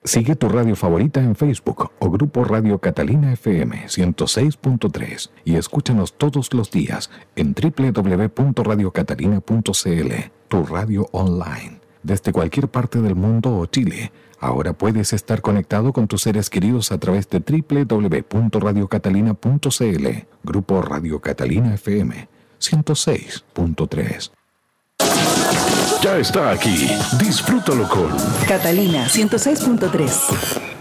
Sigue tu radio favorita en Facebook o Grupo Radio Catalina FM 106.3 y escúchanos todos los días en www.radiocatalina.cl, tu radio online. Desde cualquier parte del mundo o Chile, ahora puedes estar conectado con tus seres queridos a través de www.radiocatalina.cl, Grupo Radio Catalina FM 106.3. Ya está aquí. Disfrútalo con Catalina 106.3.